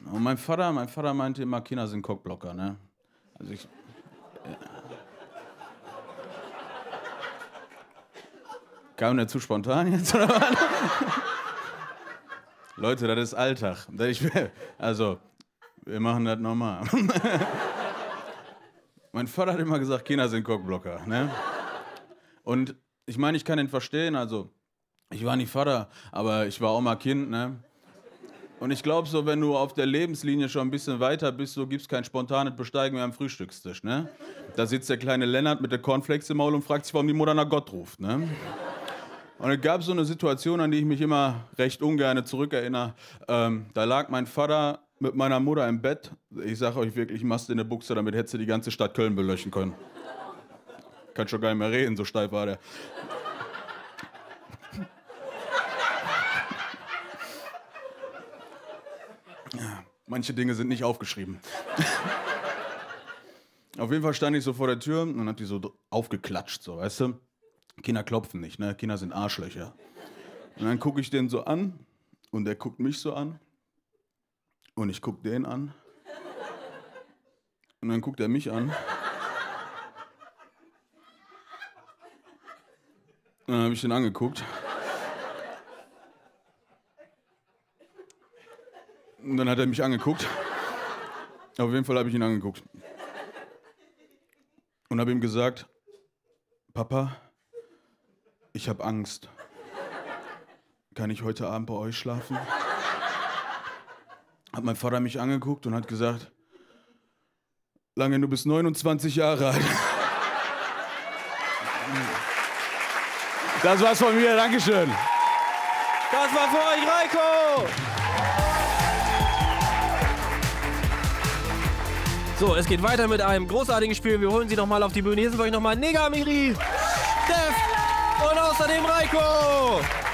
Und mein Vater meinte immer, Kinder sind Cockblocker, ne? Also ich... Kam der zu spontan jetzt, oder was? Leute, das ist Alltag. Also, wir machen das normal. Mein Vater hat immer gesagt, Kinder sind Cockblocker, ne? Und ich meine, ich kann ihn verstehen, also, ich war nicht Vater, aber ich war auch mal Kind, ne? Und ich glaube so, wenn du auf der Lebenslinie schon ein bisschen weiter bist, so gibt's kein spontanes Besteigen mehr am Frühstückstisch, ne? Da sitzt der kleine Lennart mit der Cornflakes im Maul und fragt sich, warum die Mutter nach Gott ruft, ne? Und es gab so eine Situation, an die ich mich immer recht ungern zurückerinnere. Da lag mein Vater mit meiner Mutter im Bett. Ich sag euch wirklich, Mast in der Buchse, damit hättest du die ganze Stadt Köln belöschen können. Kann schon gar nicht mehr reden, so steif war der. Ja, manche Dinge sind nicht aufgeschrieben. Auf jeden Fall stand ich so vor der Tür und hab die so aufgeklatscht, so, weißt du? Kinder klopfen nicht, ne? Kinder sind Arschlöcher. Und dann gucke ich den so an und der guckt mich so an und ich guck den an und dann guckt er mich an und dann habe ich den angeguckt und dann hat er mich angeguckt. Auf jeden Fall habe ich ihn angeguckt und habe ihm gesagt, Papa, ich habe Angst. Kann ich heute Abend bei euch schlafen? Hat mein Vater mich angeguckt und hat gesagt, Lange, du bist 29 Jahre alt. Das war's von mir, Dankeschön. Das war für euch Reiko! So, es geht weiter mit einem großartigen Spiel. Wir holen sie nochmal auf die Bühne. Hier sind für euch nochmal Negamiri, Steph und außerdem Reiko.